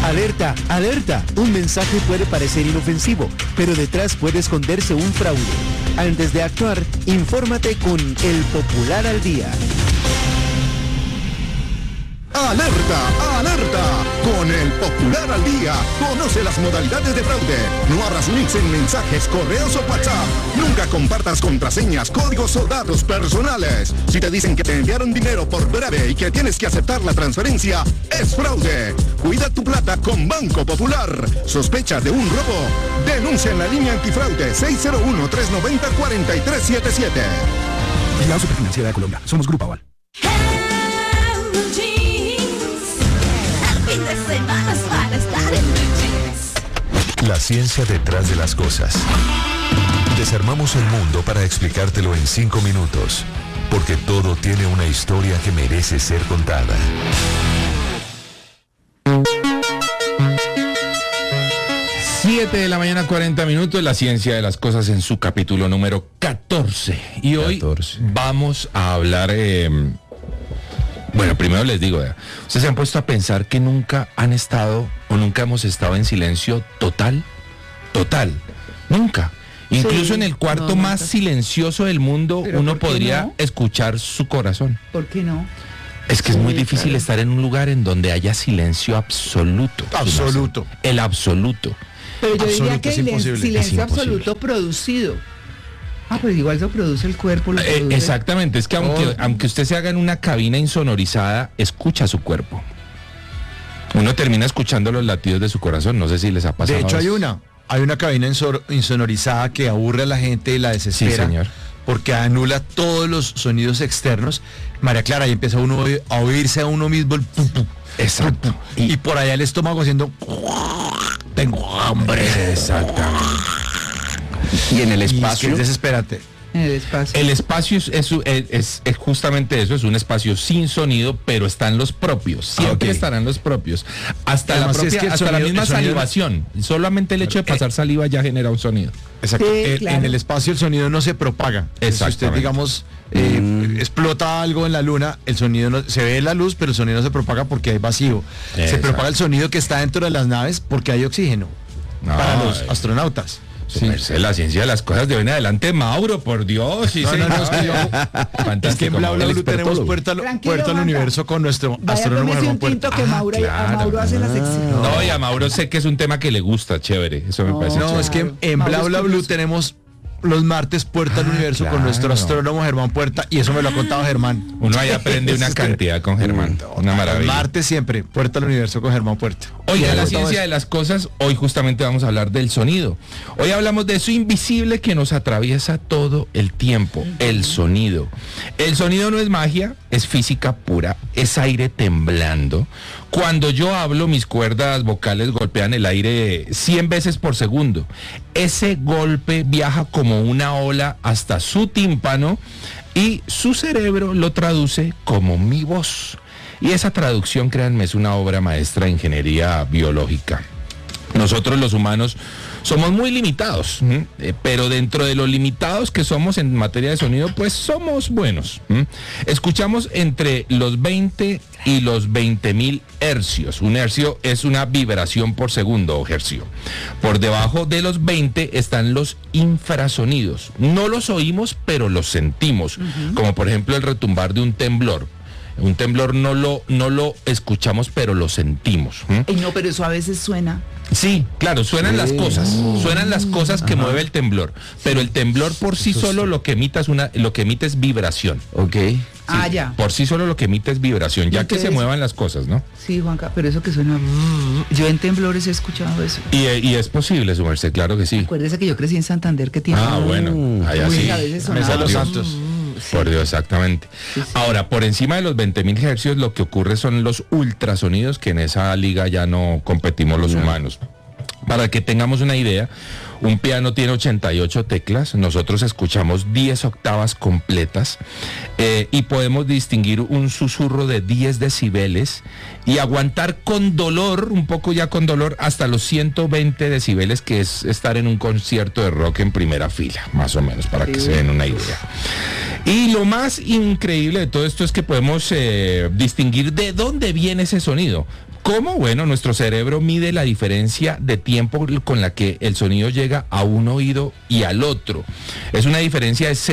Alerta, alerta. Un mensaje puede parecer inofensivo, pero detrás puede esconderse un fraude. Antes de actuar, infórmate con El Popular al Día. ¡Alerta! ¡Alerta! Con El Popular al Día, conoce las modalidades de fraude. No abras links en mensajes, correos o WhatsApp. Nunca compartas contraseñas, códigos o datos personales. Si te dicen que te enviaron dinero por breve y que tienes que aceptar la transferencia, es fraude. Cuida tu plata con Banco Popular. ¿Sospecha de un robo? Denuncia en la línea antifraude 601-390-4377. Vigilado Superfinanciera de Colombia. Somos Grupo Aval. La ciencia detrás de las cosas. Desarmamos el mundo para explicártelo en 5 minutos, porque todo tiene una historia que merece ser contada. Siete de la mañana, 40 minutos, la ciencia de las cosas en su capítulo número 14. Y hoy vamos a hablar... Bueno, primero les digo, ¿ustedes se han puesto a pensar que nunca han estado o nunca hemos estado en silencio total? Total, nunca. Incluso Sí, en el cuarto más silencioso del mundo, ¿Pero uno por qué podría no? escuchar su corazón. ¿Por qué no? Es que es Sí, muy difícil claro. estar en un lugar en donde haya silencio absoluto. Absoluto. El absoluto. Pero yo diría Absoluto, que es imposible. silencio Es imposible. absoluto producido. Pues igual lo produce el cuerpo. Lo produce. Exactamente, es que aunque usted se haga en una cabina insonorizada, escucha su cuerpo. Uno termina escuchando los latidos de su corazón, no sé si les ha pasado. De hecho, eso. hay una cabina insonorizada que aburre a la gente y la desespera. Sí, señor. Porque anula todos los sonidos externos. María Clara, y empieza uno a oírse a uno mismo el pum, pum, Exacto. pum, pum, y por allá el estómago haciendo tengo hambre. Exactamente. Y en el Y es que espacio... es desesperante. En el espacio. El espacio es justamente eso, es un espacio sin sonido, pero están los propios, siempre ok. estarán los propios. Hasta Además, la propia, es que el hasta la sonido- misma el sonido- salivación. Solamente el hecho de pasar saliva ya genera un sonido. Exacto. Sí, claro. En el espacio el sonido no se propaga. Si usted, Exactamente. digamos, explota algo en la luna, el sonido no, se ve la luz, pero el sonido no se propaga porque hay vacío. Se Exacto. propaga el sonido que está dentro de las naves porque hay oxígeno para los astronautas. Sí. La ciencia de las cosas de hoy en adelante, Mauro, por Dios. Sí, No, señor. es que Fantástico, Es que en Bla Bla Mauro. Blue tenemos puerta Tranquilo, al Juanca. universo con nuestro Vaya, astrónomo tómese Germán un tinto Puerta. que Mauro, a claro. Mauro hace la sección. No, y a Mauro sé que es un tema que le gusta, chévere. Eso me parece No, chévere. es que en Mauro Bla Bla Blue Escurioso. tenemos los martes Puerta al Universo con nuestro claro. astrónomo Germán Puerta, y eso me lo ha contado Germán. Uno ahí aprende una cantidad con Germán. Una Los maravilla. martes siempre, Puerta al Universo con Germán Puerta. Oiga, Y la le ciencia contaba de las cosas, hoy justamente vamos a hablar del sonido. Hoy hablamos de eso invisible que nos atraviesa todo el tiempo, el sonido. El sonido no es magia, es física pura, es aire temblando. Cuando yo hablo, mis cuerdas vocales golpean el aire 100 veces por segundo. Ese golpe viaja como una ola hasta su tímpano y su cerebro lo traduce como mi voz. Y esa traducción, créanme, es una obra maestra de ingeniería biológica. Nosotros los humanos somos muy limitados, pero dentro de los limitados que somos en materia de sonido, pues somos buenos. Escuchamos entre los 20 y los 20.000 hercios. Un hercio es una vibración por segundo o hercio. Por debajo de los 20 están los infrasonidos. No los oímos, pero los sentimos, como por ejemplo el retumbar de un temblor. Un temblor no lo escuchamos, pero lo sentimos. Ey, no, pero eso a veces suena. Sí, claro, suenan las cosas que mueve el temblor, pero el temblor por sí solo lo que emite es vibración. Ok. Ah, ya. Por sí solo lo que emite es vibración, ya que se Entonces- muevan las cosas, ¿no? Sí, Juanca, pero eso que suena... Yo en temblores he escuchado eso. Y es posible, su merced, claro que sí. Acuérdese que yo crecí en Santander, que tiene... Ah, bueno, allá Uy, sí. a veces sonaba. Mesa de los Dios. Santos. Sí. Por Dios, exactamente. Sí, sí. Ahora, por encima de los 20.000 hercios, lo que ocurre son los ultrasonidos, que en esa liga ya no competimos los humanos. Para que tengamos una idea, un piano tiene 88 teclas, nosotros escuchamos 10 octavas completas y podemos distinguir un susurro de 10 decibeles y aguantar con dolor, un poco ya con dolor, hasta los 120 decibeles, que es estar en un concierto de rock en primera fila, más o menos, para que se den una idea. Y lo más increíble de todo esto es que podemos distinguir de dónde viene ese sonido. ¿Cómo? Bueno, nuestro cerebro mide la diferencia de tiempo con la que el sonido llega a un oído y al otro. Es una diferencia de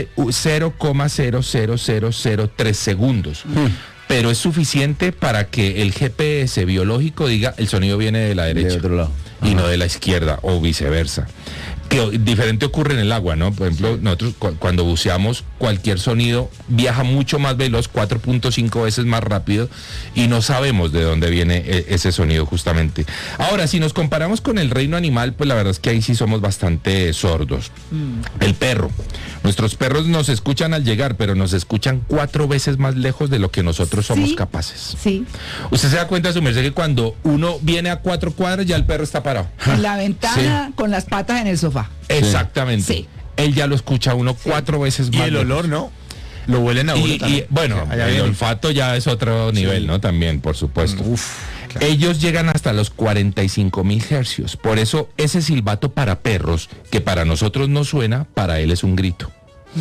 0,00003 segundos. Pero es suficiente para que el GPS biológico diga el sonido viene de la derecha De otro lado. y no de la izquierda o viceversa. Que diferente ocurre en el agua, ¿no? Por ejemplo, nosotros cuando buceamos, cualquier sonido viaja mucho más veloz, 4.5 veces más rápido, y no sabemos de dónde viene ese sonido justamente. Ahora, si nos comparamos con el reino animal, pues la verdad es que ahí sí somos bastante sordos. El perro. Nuestros perros nos escuchan al llegar, pero nos escuchan 4 veces más lejos de lo que nosotros somos Sí. capaces. Sí, Usted se da cuenta, su merced, que cuando uno viene a 4 cuadras, ya el perro está parado. en la ventana con las patas en el sofá. Exactamente. Sí. Él ya lo escucha a uno 4 veces Y más. el lejos. olor, ¿no? Lo huelen a uno Y también. bueno, Allá el viene. olfato ya es otro nivel, ¿no? También, por supuesto. Claro. Ellos llegan hasta los 45.000 hercios. Por eso ese silbato para perros, que para nosotros no suena, para él es un grito.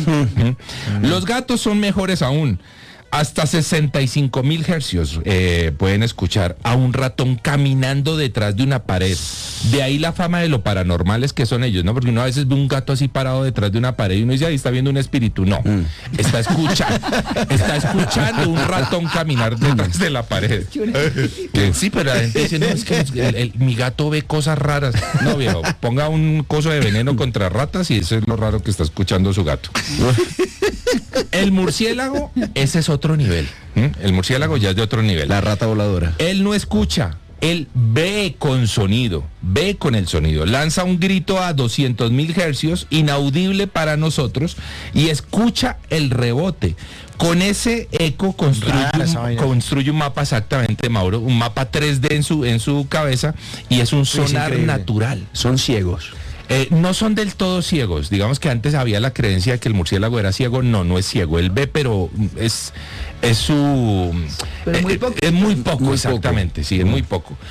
Los gatos son mejores aún. Hasta 65.000 hercios pueden escuchar a un ratón caminando detrás de una pared. De ahí la fama de lo paranormales que son ellos, ¿no? Porque uno a veces ve un gato así parado detrás de una pared y uno dice, ahí está viendo un espíritu. No, está escuchando un ratón caminar detrás de la pared. Sí, pero la gente dice, no, es que mi gato ve cosas raras. No, viejo, ponga un coso de veneno contra ratas y eso es lo raro que está escuchando su gato. El murciélago, ese es otro nivel. El murciélago ya es de otro nivel. La rata voladora. Él no escucha, él ve con sonido, ve con el sonido. Lanza un grito a 200.000 hercios, inaudible para nosotros, y escucha el rebote. Con ese eco Rara esa vaina. construye un mapa, exactamente, Mauro, un mapa 3D en su cabeza, y es un sonar increíble. natural. Son ciegos. No son del todo ciegos. Digamos que antes había la creencia de que el murciélago era ciego. No es ciego. Él ve, pero es su... Pero muy poco. Es muy poco, Muy exactamente. Sí, es muy poco.